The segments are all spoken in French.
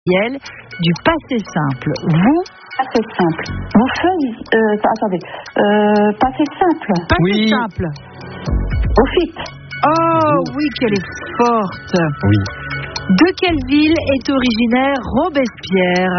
du passé simple. Vous, passé simple. Vous faites... passé simple. Passé simple. Vous faites. Oh oui, qu'elle est forte. Oui. De quelle ville est originaire Robespierre?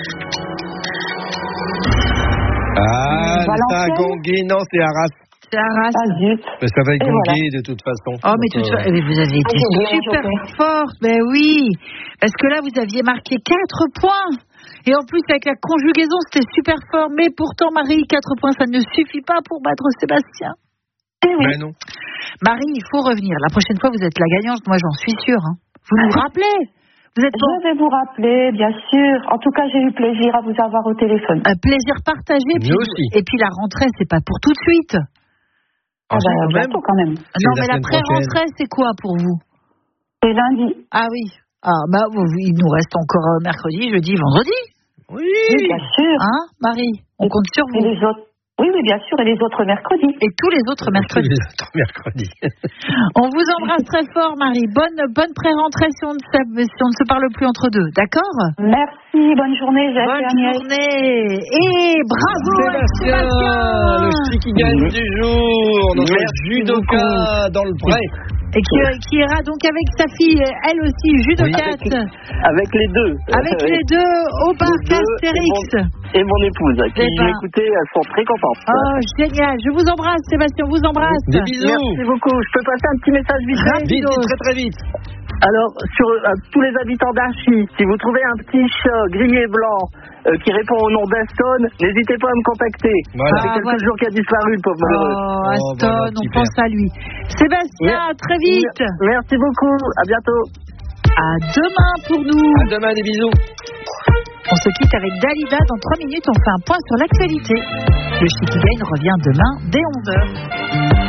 Ah, ça a gongué. Non, c'est Arras. C'est Arras. Ah zut. Mais ça va gonguer voilà. de toute façon. Oh, mais vous avez été super forte. Ben oui. Parce que là, vous aviez marqué 4 points. Et en plus, avec la conjugaison, c'était super fort. Mais pourtant, Marie, 4 points, ça ne suffit pas pour battre Sébastien. Oui. Mais non. Marie, il faut revenir. La prochaine fois, vous êtes la gagnante. Moi, j'en suis sûre. Hein. Vous nous rappelez? Vous êtes Je vais vous rappeler, bien sûr. En tout cas, j'ai eu plaisir à vous avoir au téléphone. Un plaisir partagé. Nous aussi. Et puis, la rentrée, c'est pas pour tout de suite. Bientôt quand même. Non, mais la pré-rentrée, c'est quoi pour vous? C'est lundi. Ah oui. Ah, bah, il nous reste encore mercredi, jeudi, vendredi. Oui. Oui, bien sûr. Hein, Marie? On compte sur vous. Et les autres. Oui, bien sûr, et les autres mercredis. Et tous les autres mercredis. Tous les autres mercredis. On vous embrasse très fort, Marie. Bonne pré-rentrée si on ne se parle plus entre deux, d'accord? Merci, bonne journée, Bonne journée. Et bravo Sébastien, le chic gagne du jour, notre judoka dans le pré. Et qui ira donc avec sa fille, elle aussi, judokate. Avec les deux. Avec les deux au parc Astérix. Et mon épouse, qui m'écoutait, elles sont très contentes. Oh, génial. Je vous embrasse, Sébastien, vous embrasse. Des bisous. Merci beaucoup. Je peux passer un petit message vite fait? Vite, très vite. Alors, sur tous les habitants d'Archie, si vous trouvez un petit chat grillé blanc qui répond au nom d'Aston, n'hésitez pas à me contacter. Voilà. Ça fait quelques jours qu'il a disparu, le pauvre malheureux. Oh, Aston, on pense à lui. Sébastien, très vite. Merci beaucoup. À bientôt. À demain pour nous. À demain, des bisous. On se quitte avec Dalida. Dans 3 minutes, on fait un point sur l'actualité. Le Chic Gagne revient demain dès 11h.